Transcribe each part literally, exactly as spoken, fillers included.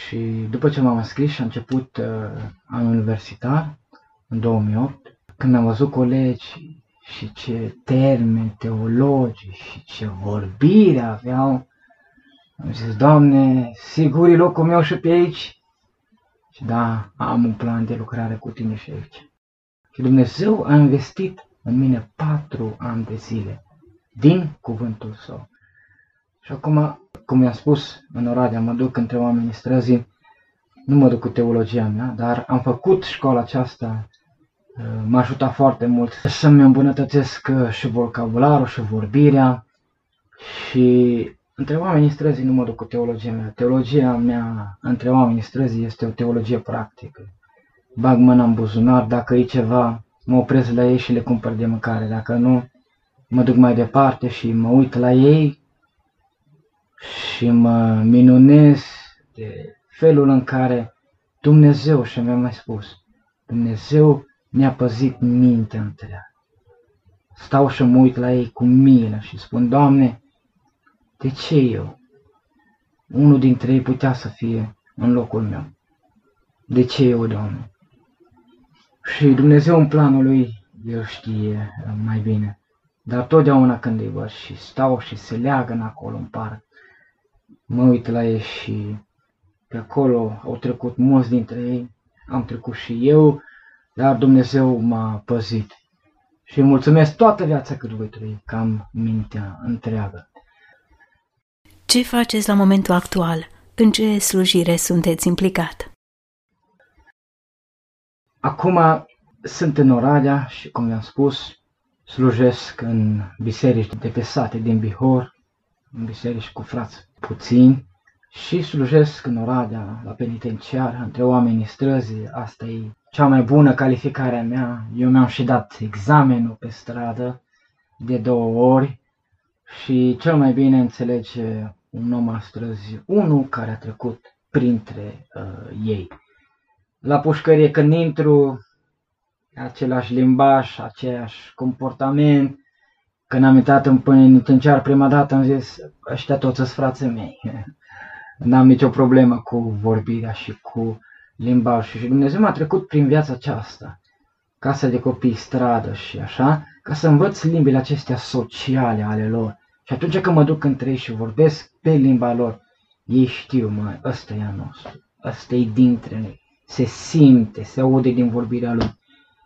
Și după ce m-am înscris și a început uh, anul universitar, în două mii opt, când am văzut colegi și ce termeni teologi și ce vorbire aveau, am zis, Doamne, sigur e locul meu și pe aici? Și da, am un plan de lucrare cu tine și aici. Și Dumnezeu a investit în mine patru ani de zile, din cuvântul Său. Și acum, cum i-am spus în Oradea, mă duc între oamenii străzii, nu mă duc cu teologia mea, dar am făcut școala aceasta, m-a ajutat foarte mult să-mi îmbunătățesc și vocabularul și vorbirea. Și între oamenii străzii nu mă duc cu teologia mea. Teologia mea între oamenii străzii este o teologie practică. Bag mâna în buzunar, dacă e ceva, mă opresc la ei și le cumpăr de mâncare. Dacă nu, mă duc mai departe și mă uit la ei și mă minunez de felul în care Dumnezeu, și mi-a mai spus, Dumnezeu mi-a păzit mintea întreagă. Stau și mă uit la ei cu milă și spun, Doamne, de ce eu? Unul dintre ei putea să fie în locul meu. De ce eu, Doamne? Și Dumnezeu în planul lui, El știe mai bine. Dar totdeauna când îi văd și stau și se leagă acolo în parc, mă uit la ei și pe acolo au trecut mulți dintre ei, am trecut și eu, dar Dumnezeu m-a păzit. Și îi mulțumesc toată viața cât voi trăi, că am mintea întreagă. Ce faceți la momentul actual? În ce slujire sunteți implicat? Acum sunt în Oradea și, cum v-am spus, slujesc în biserici de pe sate din Bihor, în biserici cu frați puțini, și slujesc în Oradea, la penitenciar, între oamenii străzi. Asta e cea mai bună calificare a mea. Eu mi-am și dat examenul pe stradă de două ori și cel mai bine înțelege un om al străzi, unul care a trecut printre uh, ei. La pușcărie când intru, același limbaj, aceeași comportament. Când am intrat în penitenciar prima dată am zis, ăștia toți sunt frații mei. N-am nicio problemă cu vorbirea și cu limbajul. Și Dumnezeu m-a trecut prin viața aceasta, casa de copii, stradă și așa, ca să învăț limbile acestea sociale ale lor. Și atunci când mă duc între ei și vorbesc pe limba lor, ei știu, mă, ăsta e a nostru, ăsta e dintre noi. Se simte, se aude din vorbirea lui.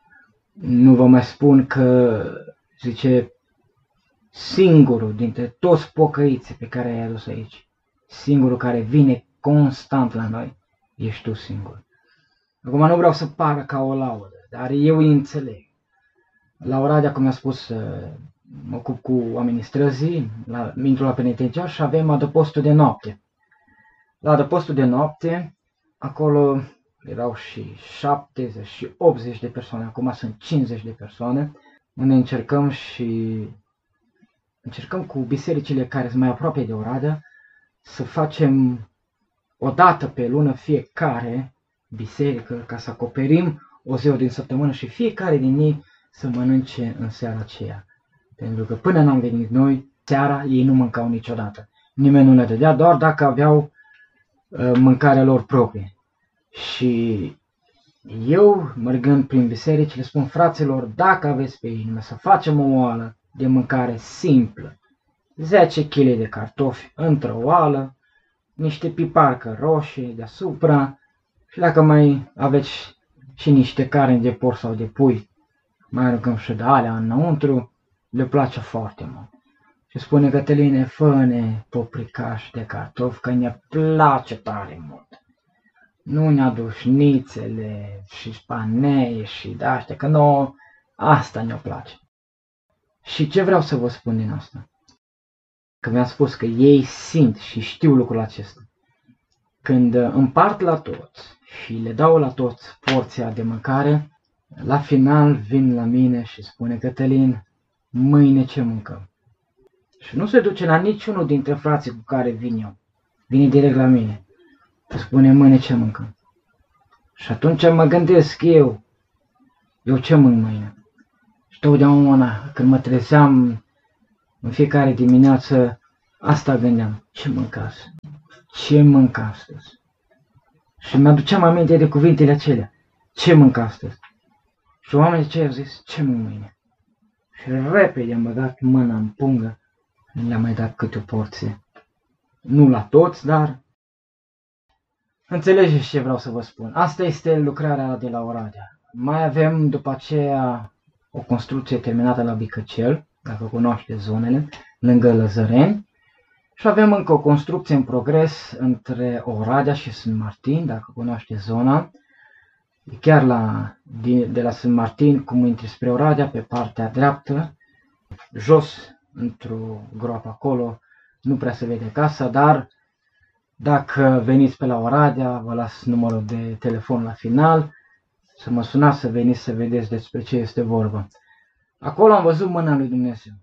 Nu vă mai spun că, zice, singurul dintre toți pocăiții pe care i-ai adus aici, singurul care vine constant la noi, ești tu singur. Acum nu vreau să pară ca o laudă, dar eu îi înțeleg. La Oradea, cum mi-a spus, mă ocup cu oamenii străzii, la, intru la penitenciar și avem adăpostul de noapte. La adăpostul de noapte, acolo erau și șaptezeci și optzeci de persoane, acum sunt cincizeci de persoane, unde încercăm și încercăm cu bisericile care sunt mai aproape de Oradea să facem o dată pe lună fiecare biserică ca să acoperim o zi din săptămână și fiecare din ei să mănânce în seara aceea. Pentru că până n-am venit noi, seara ei nu mâncau niciodată. Nimeni nu le dădea, doar dacă aveau uh, mâncarea lor proprie. Și eu, mergând prin biserici, le spun fraților, dacă aveți pe inimă să facem o oală de mâncare simplă, zece kilograme de cartofi într-o oală, niște piparcă roșii deasupra și dacă mai aveți și niște carne de porc sau de pui, mai aruncăm și de alea înăuntru, le place foarte mult. Și spune Cătăline, fă-ne popricaș de cartofi, că ne place tare mult. Nu ne aduci nițele și spanee și de-astea, că nouă asta ne-o place. Și ce vreau să vă spun din asta? Că mi-am spus că ei simt și știu lucrul acesta. Când împart la toți și le dau la toți porția de mâncare, la final vin la mine și spune Cătălin, mâine ce mâncăm? Și nu se duce la niciunul dintre frații cu care vin eu. Vine direct la mine. Spune mâine ce mâncăm. Și atunci mă gândesc eu, eu ce mânc mâine? Și totdeauna când mă trezeam în fiecare dimineață, asta gândeam, ce mânc astăzi? Ce mânc astăzi? Și mi-aduceam aminte de cuvintele acelea. Ce mânc astăzi? Și oamenii ce au zis? Ce mânc mâine? Și repede am băgat mâna în pungă și le-am mai dat câte o porție. Nu la toți, dar înțelegeți ce vreau să vă spun. Asta este lucrarea de la Oradea. Mai avem după aceea o construcție terminată la Bicăcel, dacă cunoașteți zonele, lângă Lăzăreni. Și avem încă o construcție în progres între Oradea și Sint Martin, dacă cunoașteți zona. Chiar la, de, de la Sint Martin, cum intri spre Oradea, pe partea dreaptă, jos, într-o groapă acolo, nu prea se vede casa, dar dacă veniți pe la Oradea, vă las numărul de telefon la final, să mă sunați să veniți să vedeți despre ce este vorba. Acolo am văzut mâna lui Dumnezeu,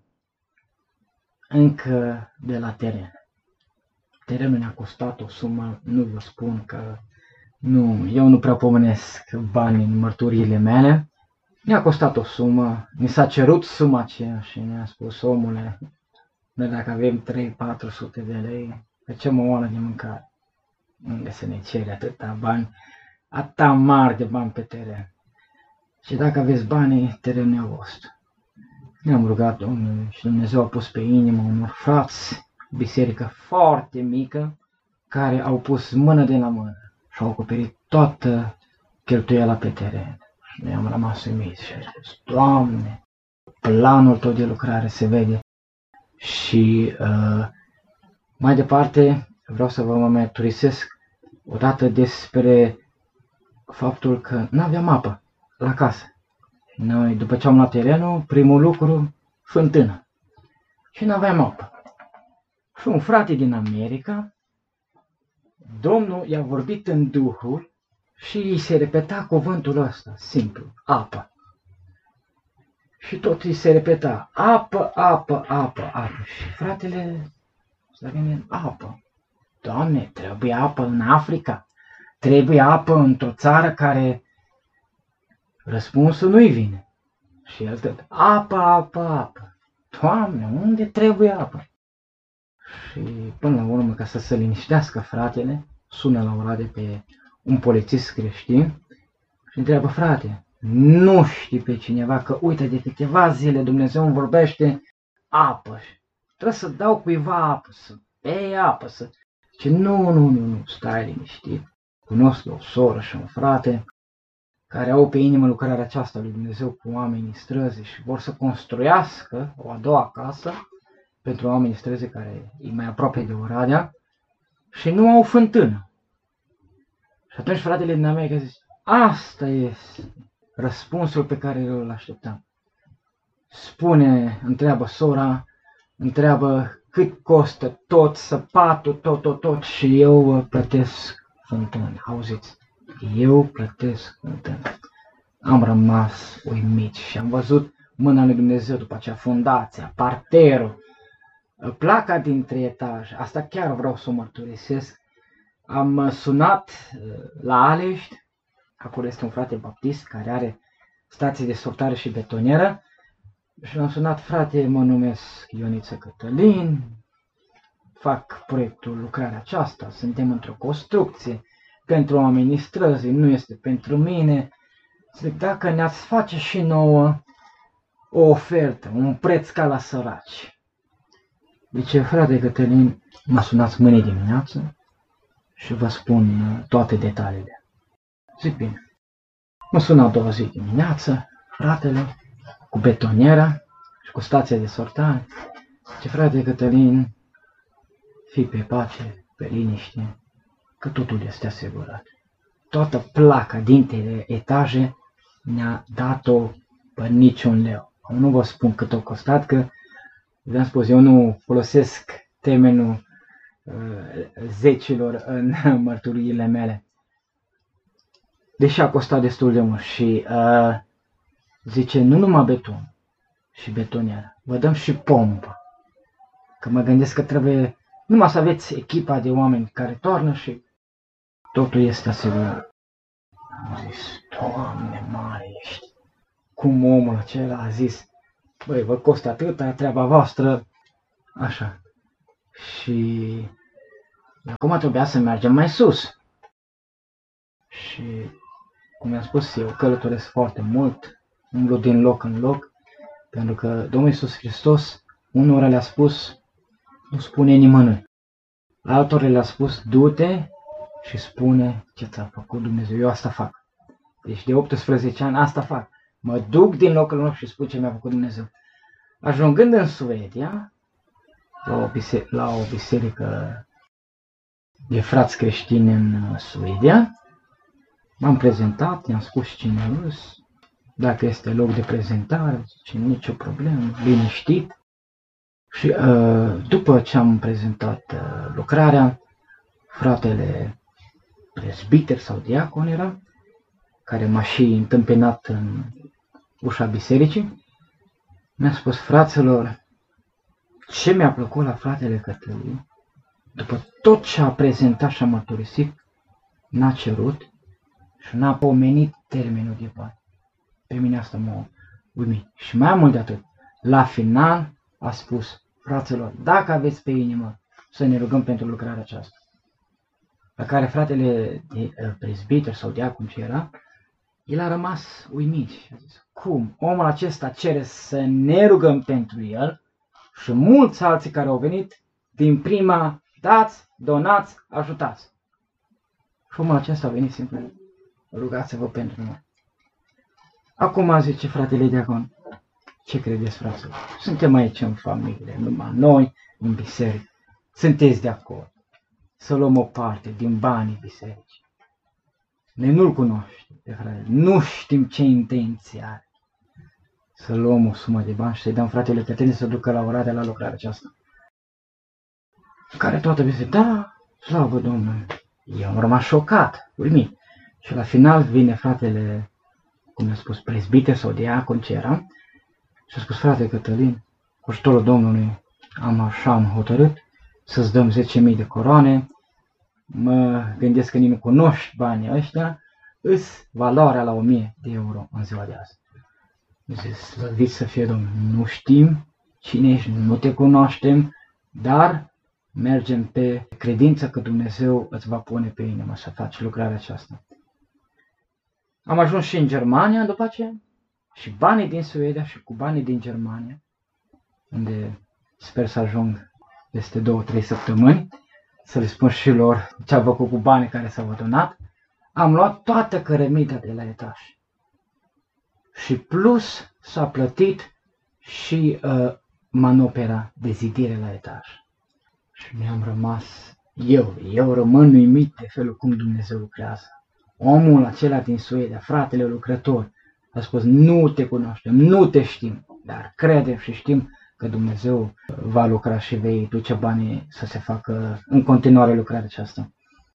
încă de la teren. Terenul ne-a costat o sumă, nu vă spun că nu, eu nu prea pomenesc bani în mărturiile mele. Ne-a costat o sumă, mi s-a cerut suma aceea și ne-a spus, omule, noi dacă avem trei patru sute de lei, facem o oală de mâncare. Unde să ne cere atâta bani, atâta mari de bani pe teren. Și dacă aveți banii, terenul e vostru. Ne-am rugat Domnului și Dumnezeu a pus pe inimă unor frați, biserică foarte mică, care au pus mână de la mână și au acoperit toată cheltuiala pe teren. Și noi am rămas uimiți și am spus, Doamne, planul Tău de lucrare se vede. Și uh, mai departe vreau să vă mărturisesc odată despre faptul că nu aveam apă la casă. Noi, după ce am luat terenul, primul lucru, fântână. Și nu aveam apă. Și un frate din America, Domnul i-a vorbit în Duhul și îi se repeta cuvântul ăsta, simplu, apă. Și tot îi se repeta, apă, apă, apă, apă. Și fratele s-a gândit, apă. Doamne, trebuie apă în Africa, trebuie apă într-o țară care răspunsul nu-i vine. Și el tot, apă, apă, apă. Doamne, unde trebuie apă? Și până la urmă, ca să se liniștească fratele, sună la Oradea pe un polițist creștin și întreabă, frate, nu știi pe cineva că uite de câteva zile Dumnezeu îmi vorbește apă. Trebuie să dau cuiva apă, să bei apă, să... Și nu, nu, nu, nu, stai liniștit. Cunosc o soră și un frate care au pe inimă lucrarea aceasta lui Dumnezeu cu oamenii străzi și vor să construiască o a doua casă pentru oamenii străzi care e mai aproape de Oradea și nu au fântână. Și atunci fratele din America zice, asta este răspunsul pe care îl așteptam. Spune, întreabă sora, întreabă cât costă tot, săpatul, tot, tot, tot și eu plătesc fântână. Auziți, eu plătesc fântână. Am rămas uimit și am văzut mâna lui Dumnezeu după aceea, fundația, parterul, placa dintre etaje. Asta chiar vreau să o mărturisesc. Am sunat la Alești, acolo este un frate baptist care are stație de sortare și betonieră. Și l-am sunat, frate, mă numesc Ioniță Cătălin, fac proiectul, lucrarea aceasta, suntem într-o construcție pentru oamenii străzi, nu este pentru mine. Zic, dacă ne-ați face și nouă o ofertă, un preț ca la săraci. Zice, frate Cătălin, mă sunați mâine dimineață și vă spun toate detaliile. Zic, bine. Mă sună a doua zi dimineață, fratele, cu betoniera și cu stația de sortare. Ce frate Cătălin, fii pe pace, pe liniște, că totul este asigurat. Toată placa dintre etaje ne-a dat-o pe niciun leu. Nu vă spun cât o costat, că v-am spus, eu nu folosesc termenul uh, zecilor în mărturiile mele. Deși a costat destul de mult și uh, zice, nu numai beton și betoniera, vă dăm și pompă. Că mă gândesc că trebuie numai să aveți echipa de oameni care toarnă și totul este asigurat. Am zis, Doamne mare ești. Cum omul acela a zis, băi, vă costă atâta, treaba voastră, așa. Și acum trebuia să mergem mai sus. și, cum i-am spus, eu călătoresc foarte mult, umblu din loc în loc, pentru că Domnul Iisus Hristos unora le-a spus, nu spune nimănui. Altora le-a spus, du-te și spune ce ți-a făcut Dumnezeu. Eu asta fac. Deci de optsprezece ani asta fac. Mă duc din loc în loc și spun ce mi-a făcut Dumnezeu. Ajungând în Suedia, la o, bise- la o biserică de frați creștini în Suedia, m-am prezentat, i-am spus cine am zis, dacă este loc de prezentare, zice, nicio problemă, liniștit. Și uh, după ce am prezentat uh, lucrarea, fratele prezbiter sau diacon era, care m-a și întâmpinat în ușa bisericii, mi-a spus, fraților, ce mi-a plăcut la fratele Cătălin, după tot ce a prezentat și a mărturisit, n-a cerut și n-a pomenit termenul de bani. Pe mine asta m-a uimit. Și mai mult de atât, la final a spus, fraților, dacă aveți pe inimă să ne rugăm pentru lucrarea aceasta, la care fratele de uh, prezbiter sau diacon ce era, el a rămas uimit și a zis, cum? Omul acesta cere să ne rugăm pentru el și mulți alții care au venit din prima, dați, donați, ajutați. Și omul acesta a venit simplu, rugați-vă pentru noi. Acum zice fratele diacon, ce credeți, fraților? Suntem aici în familie, numai noi, în biserică. Sunteți de acord să luăm o parte din banii bisericii. Noi nu-l cunoaștem pe fratele, nu știm ce intenție are. Să luăm o sumă de bani și să-i dăm fratele Cătălin să ducă la Oradea la lucrarea aceasta. Care toată biserica, da, slavă Domnului. Eu am rămas șocat, uimit. Și la final vine fratele, cum i-a spus, prezbiter sau diacon ce era, și a spus, frate Cătălin, cu ajutorul Domnului am așa am hotărât să-ți dăm zece mii de coroane, mă gândesc că nici nu cunoști banii ăștia, îs valoarea la o mie de euro în ziua de azi. Zice, slăvit să fie Domnul, nu știm cine ești, nu te cunoaștem, dar mergem pe credință că Dumnezeu îți va pune pe inimă să faci lucrarea aceasta. Am ajuns și în Germania după aceea, și banii din Suedia și cu banii din Germania, unde sper să ajung peste două, trei săptămâni, să le spun și lor ce am făcut cu banii care s-au adunat, am luat toată cărămida de la etaj. Și plus s-a plătit și uh, manopera de zidire la etaj. Și mi-am rămas, eu, eu rămân uimit de felul cum Dumnezeu lucrează. Omul acela din Suedia, fratele lucrător, a spus, nu te cunoaștem, nu te știm, dar credem și știm că Dumnezeu va lucra și vei duce banii să se facă în continuare lucrarea aceasta.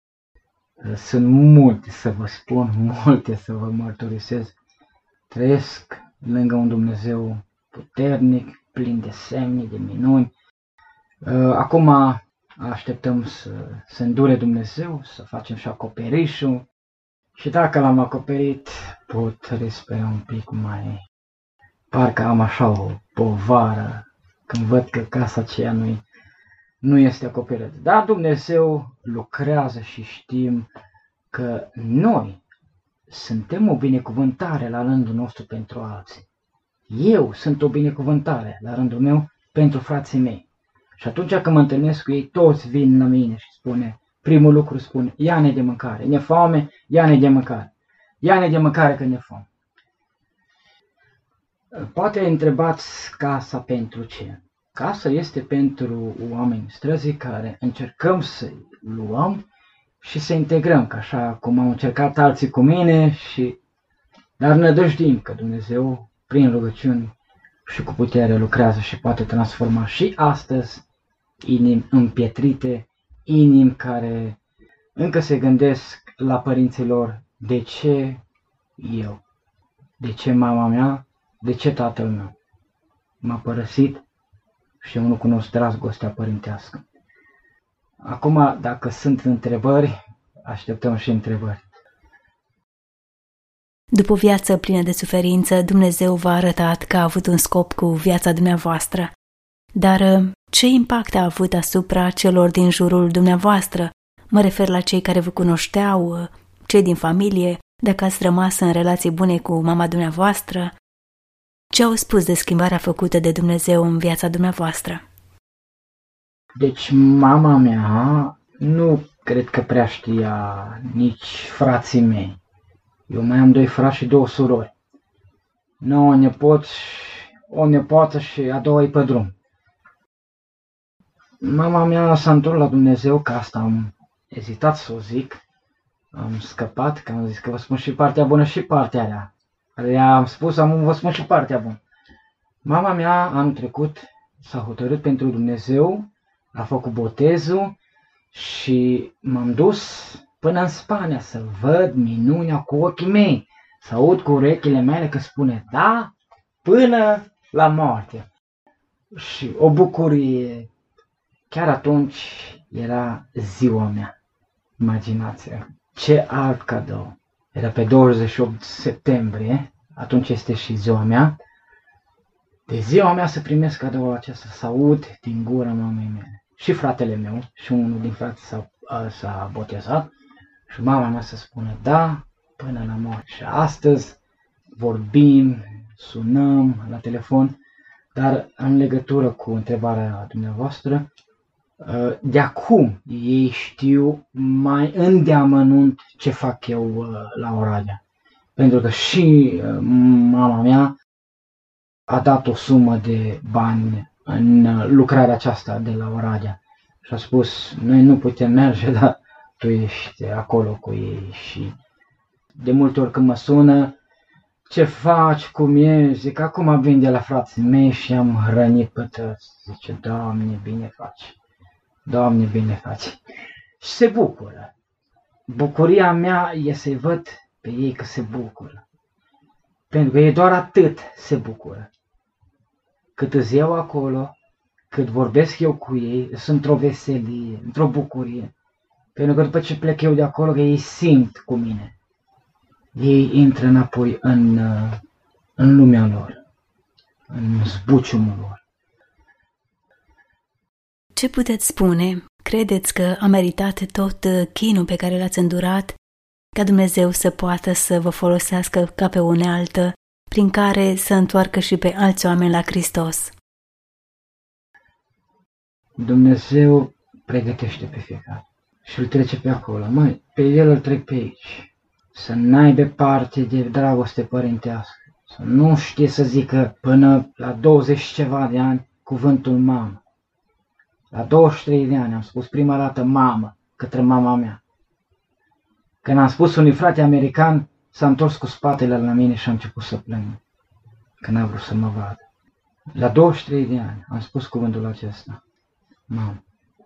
Sunt multe să vă spun, multe să vă mărturisesc. Trăiesc lângă un Dumnezeu puternic, plin de semne, de minuni. Acum așteptăm să se îndure Dumnezeu, să facem și acoperișul. Și dacă l-am acoperit, pot respira un pic mai... Parcă am așa o povară când văd că casa aceea nu, nu este acoperită. Dar Dumnezeu lucrează și știm că noi suntem o binecuvântare la rândul nostru pentru alții. Eu sunt o binecuvântare la rândul meu pentru frații mei. Și atunci când mă întâlnesc cu ei, toți vin la mine și spune, primul lucru spune, ia-ne de mâncare, ne foame, ia-ne de mâncare. Ia-ne de mâncare că ne foame. Poate întrebați casa pentru ce? Casa este pentru oameni străzi care încercăm să-i luăm și să integrăm, ca așa cum au încercat alții cu mine, și dar nădăjduim că Dumnezeu, prin rugăciuni și cu putere, lucrează și poate transforma și astăzi inimi împietrite, inimi care încă se gândesc la părinții lor, de ce eu, de ce mama mea, de ce tatăl meu m-a părăsit și eu nu cunosc dragostea părintească. Acum, dacă sunt întrebări, așteptăm și întrebări. După o viață plină de suferință, Dumnezeu v-a arătat că a avut un scop cu viața dumneavoastră. Dar ce impact a avut asupra celor din jurul dumneavoastră? Mă refer la cei care vă cunoșteau, cei din familie, dacă ați rămas în relații bune cu mama dumneavoastră. Ce au spus de schimbarea făcută de Dumnezeu în viața dumneavoastră? Deci mama mea nu cred că prea știa nici frații mei. Eu mai am doi frați și două surori. Nouă nepoți, o nepoată și a doua e pe drum. Mama mea s-a întors la Dumnezeu, că asta am ezitat să o zic. Am scăpat, că am zis că vă spun și partea bună și partea rea. Rea am spus, am vă spun și partea bună. Mama mea anul trecut s-a hotărât pentru Dumnezeu, a făcut botezul și m-am dus până în Spania să văd minunea cu ochii mei, să aud cu urechile mele că spune da până la moarte. Și o bucurie, chiar atunci era ziua mea, imaginați-vă, ce alt cadou. Era pe douăzeci și opt septembrie, atunci este și ziua mea, de ziua mea să primesc cadoul acesta, să aud din gura mamei mele. Și fratele meu, și unul din frații s-a, s-a botezat, și mama mea să spună da până la moarte. Și astăzi vorbim, sunăm la telefon, dar în legătură cu întrebarea dumneavoastră, de acum ei știu mai îndeamănunt ce fac eu la Oradea. Pentru că și mama mea a dat o sumă de bani în lucrarea aceasta de la Oradea. Și a spus, noi nu putem merge, dar tu ești acolo cu ei. Și de multe ori când mă sună, ce faci, cum e, zic, acum vin de la frații mei și am hrănit pe toți. Zice, Doamne, bine faci. Doamne, bine faci. Și se bucură. Bucuria mea e să-i văd pe ei că se bucură. Pentru că ei doar atât se bucură. Cât îți eu acolo, cât vorbesc eu cu ei, sunt într-o veselie, într-o bucurie. Pentru că după ce plec eu de acolo, că ei simt cu mine. Ei intră înapoi în, în lumea lor, în zbuciumul lor. Ce puteți spune? Credeți că a meritat tot chinul pe care l-ați îndurat ca Dumnezeu să poată să vă folosească ca pe unealtă prin care să întoarcă și pe alți oameni la Hristos? Dumnezeu pregătește pe fiecare și îl trece pe acolo. Măi, pe el îl trec pe aici. Să n-aibă parte de dragoste părintească. Să nu știe să zică până la douăzeci ceva de ani cuvântul mamă. La douăzeci și trei de ani am spus prima dată mamă către mama mea. Când am spus unui frate american, s-a întors cu spatele la mine și a început să plâng. Că n-a vrut să mă vadă. La douăzeci și trei de ani am spus cuvântul acesta. Mamă.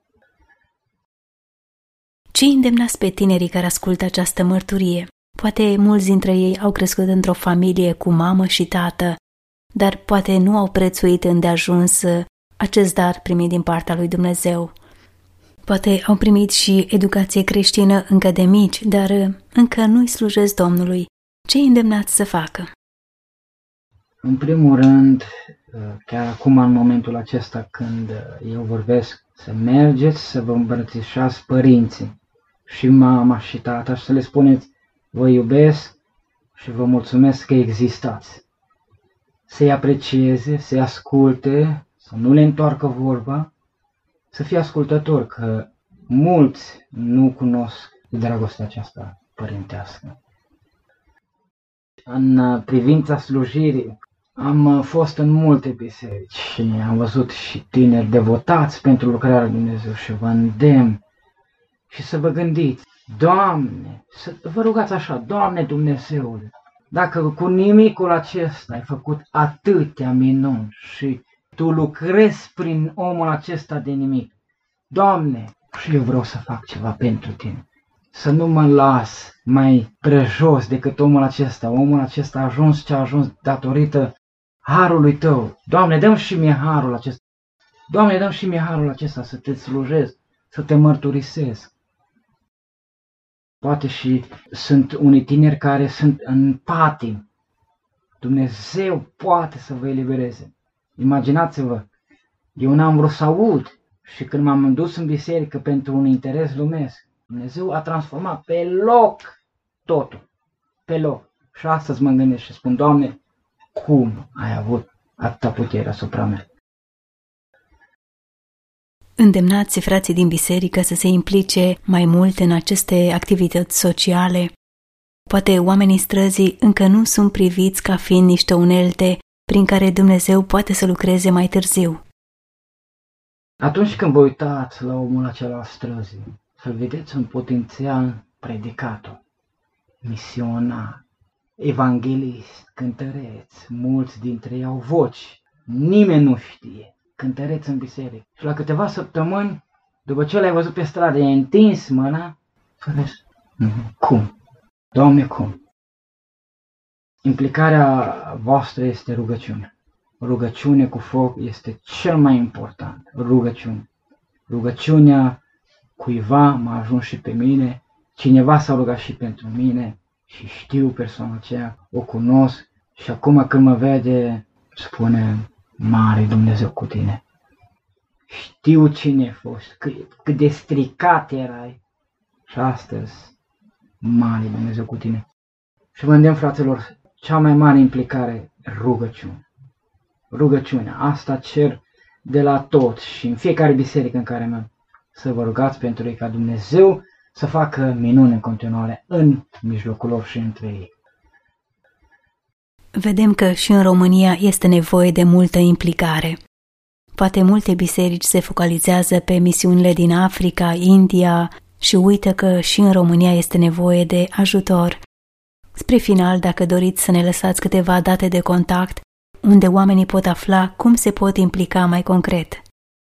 Ce îndemnați pe tinerii care ascultă această mărturie? Poate mulți dintre ei au crescut într-o familie cu mamă și tată, dar poate nu au prețuit îndeajuns acest dar primit din partea lui Dumnezeu. Poate au primit și educație creștină încă de mici, dar încă nu-i slujesc Domnului. Ce îi îndemnați să facă? În primul rând, chiar acum în momentul acesta când eu vorbesc, să mergeți să vă îmbrățișați părinții, și mama și tata, și să le spuneți, vă iubesc și vă mulțumesc că existați. Să-i aprecieze, să-i asculte, să nu le întoarcă vorba, să fie ascultători, că mulți nu cunosc dragostea aceasta părintească. În privința slujirii, am fost în multe biserici și am văzut și tineri devotați pentru lucrarea lui Dumnezeu și vă îndemn și să vă gândiți, Doamne, să vă rugați așa, Doamne Dumnezeule, dacă cu nimicul acesta ai făcut atâtea minuni și Tu lucrezi prin omul acesta de nimic, Doamne, și eu vreau să fac ceva pentru Tine. Să nu mă las mai prejos decât omul acesta. Omul acesta a ajuns ce a ajuns datorită harului Tău. Doamne, dă-mi și mie harul acesta. Doamne, dă-mi și mie harul acesta să Te slujesc, să Te mărturisesc. Poate și sunt unii tineri care sunt în patim. Dumnezeu poate să vă elibereze. Imaginați-vă, eu n-am vrut să aud și când m-am dus în biserică pentru un interes lumesc, Dumnezeu a transformat pe loc totul, pe loc. Și astăzi mă gândesc și spun, Doamne, cum ai avut atâta putere asupra mea? Îndemnați frații din biserică să se implice mai mult în aceste activități sociale. Poate oamenii străzii încă nu sunt priviți ca fiind niște unelte prin care Dumnezeu poate să lucreze mai târziu. Atunci când vă uitați la omul acela al străzii, să-l vedeți un potențial predicator, misionar, evanghelist, cântăreț, mulți dintre ei au voci, nimeni nu știe, cântăreț în biserică. Și la câteva săptămâni, după ce l-ai văzut pe stradă, i-ai întins mâna, să vezi, cum? Doamne, cum? Implicarea voastră este rugăciunea. Rugăciune cu foc este cel mai important. Rugăciune. Rugăciunea cuiva m-a ajuns și pe mine, cineva s-a rugat și pentru mine și știu persoana aceea, o cunosc și acum când mă vede spune, mare Dumnezeu cu tine. Știu cine ai fost, cât, cât de stricat erai și astăzi, mare Dumnezeu cu tine. Și vă îndemn, fraților, cea mai mare implicare, rugăciune. Rugăciunea, asta cer de la toți și în fiecare biserică în care merg, să vă rugați pentru ei ca Dumnezeu să facă minuni în continuare în mijlocul lor și între ei. Vedem că și în România este nevoie de multă implicare. Poate multe biserici se focalizează pe misiunile din Africa, India și uită că și în România este nevoie de ajutor. Spre final, dacă doriți să ne lăsați câteva date de contact, unde oamenii pot afla cum se pot implica mai concret.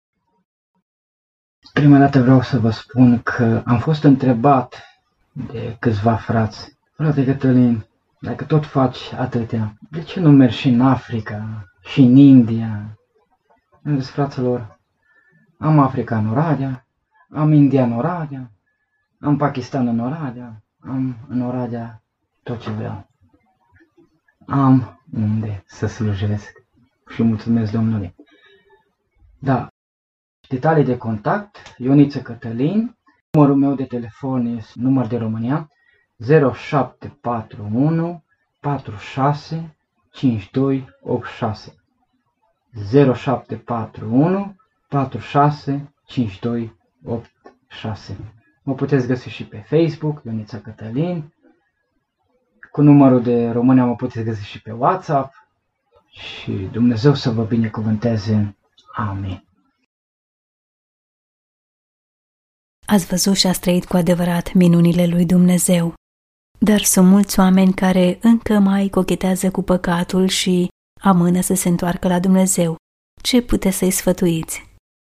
Prima dată vreau să vă spun că am fost întrebat de câțiva frați, frate Cătălin, dacă tot faci atâtea, de ce nu mergi și în Africa și în India? Am zis, fraților, am Africa în Oradea, am India în Oradea, am Pakistan în Oradea, am în Oradea tot ce vreau. Am unde să slujesc și mulțumesc Domnului. Da, detalii de contact, Ioniță Cătălin, numărul meu de telefon este număr de România zero șapte patru unu patru șase cinci doi opt șase zero șapte patru unu patru șase cinci doi opt șase. Mă puteți găsi și pe Facebook, Ionița Cătălin. Cu numărul de România mă puteți găsi și pe WhatsApp și Dumnezeu să vă binecuvânteze. Amin. Ați văzut și ați trăit cu adevărat minunile lui Dumnezeu. Dar sunt mulți oameni care încă mai cochetează cu păcatul și amână să se întoarcă la Dumnezeu. Ce puteți să-i sfătuiți?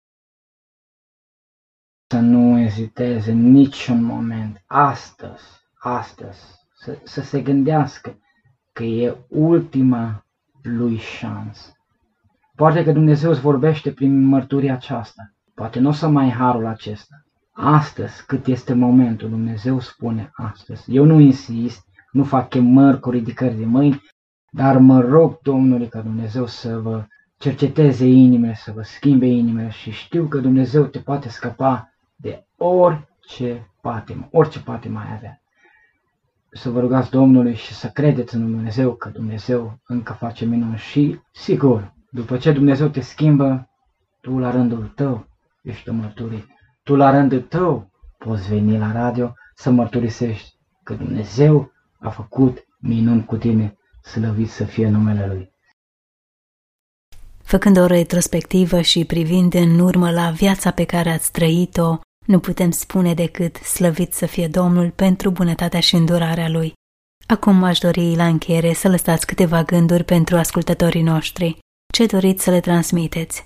Să nu eziteze niciun moment, astăzi, astăzi, să, să se gândească că e ultima lui șansă. Poate că Dumnezeu îți vorbește prin mărturia aceasta, poate nu o să mai ai harul acesta. Astăzi, cât este momentul, Dumnezeu spune astăzi. Eu nu insist, nu fac chemări cu ridicări de mâini, dar mă rog Domnului ca Dumnezeu să vă cerceteze inimile, să vă schimbe inimile și știu că Dumnezeu te poate scăpa de orice patimă, orice patimă ai avea. Să vă rugați Domnului și să credeți în Dumnezeu că Dumnezeu încă face minuni și, sigur, după ce Dumnezeu te schimbă, tu la rândul tău ești o mărturie. Tu la rândul tău poți veni la radio să mărturisești că Dumnezeu a făcut minuni cu tine, slăvit să fie numele Lui. Făcând o retrospectivă și privind în urmă la viața pe care ați trăit-o, nu putem spune decât slăvit să fie Domnul pentru bunătatea și îndurarea Lui. Acum aș dori la încheiere să lăsați câteva gânduri pentru ascultătorii noștri. Ce doriți să le transmiteți?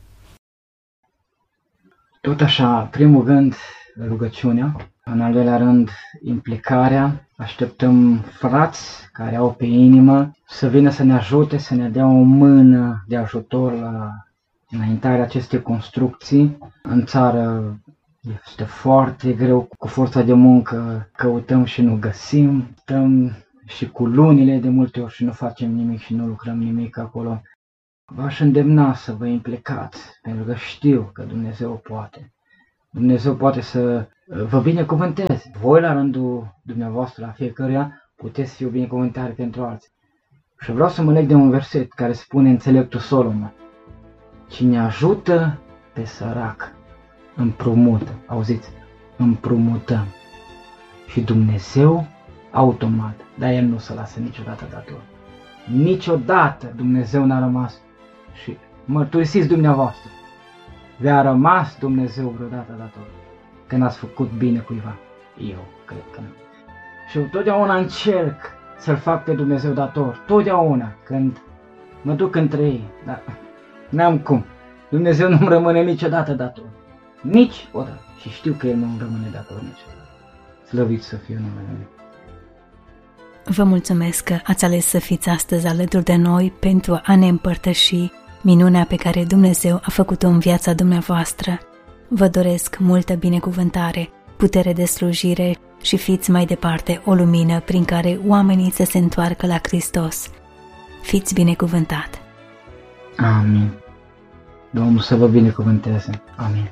Tot așa, primul gând, rugăciunea, în al doilea rând, implicarea. Așteptăm frați care au pe inimă să vină să ne ajute, să ne dea o mână de ajutor la înaintarea acestei construcții. În țară este foarte greu, cu forța de muncă căutăm și nu găsim, stăm și cu lunile de multe ori și nu facem nimic și nu lucrăm nimic acolo. V-aș îndemna să vă implicați, pentru că știu că Dumnezeu poate. Dumnezeu poate să vă binecuvânteze. Voi, la rândul dumneavoastră, la fiecăruia, puteți fi o binecuvântare pentru alții. Și vreau să mă leg de un verset care spune înțeleptul Solomon: cine ajută pe sărac, împrumută. Auziți? Împrumutăm. Și Dumnezeu, automat, dar El nu se lasă niciodată dator. Niciodată Dumnezeu n-a rămas. Și mărturisiți dumneavoastră, v-a rămas Dumnezeu vreodată dator când ați făcut bine cuiva? Eu cred că nu. Și eu totdeauna încerc să-L fac pe Dumnezeu dator. Totdeauna când mă duc între ei. Dar n-am cum. Dumnezeu nu-mi rămâne niciodată dator. Nici odată. Și știu că El nu-mi rămâne dator niciodată. Slăvit să fie numele Lui. Vă mulțumesc că ați ales să fiți astăzi alături de noi pentru a ne împărtăși minunea pe care Dumnezeu a făcut-o în viața dumneavoastră. Vă doresc multă binecuvântare, putere de slujire și fiți mai departe o lumină prin care oamenii să se întoarcă la Hristos. Fiți binecuvântat! Amin. Domnul să vă binecuvânteze. Amin.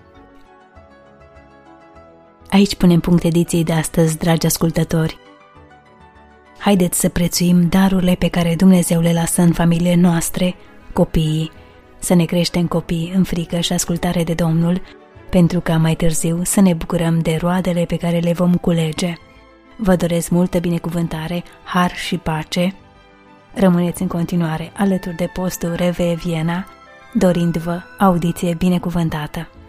Aici punem punct ediției de astăzi, dragi ascultători. Haideți să prețuim darurile pe care Dumnezeu le lasă în familiile noastre, copiii, să ne creștem copii în frică și ascultare de Domnul, pentru ca mai târziu să ne bucurăm de roadele pe care le vom culege. Vă doresc multă binecuvântare, har și pace. Rămâneți în continuare alături de postul R V Viena, dorindu-vă audiție binecuvântată.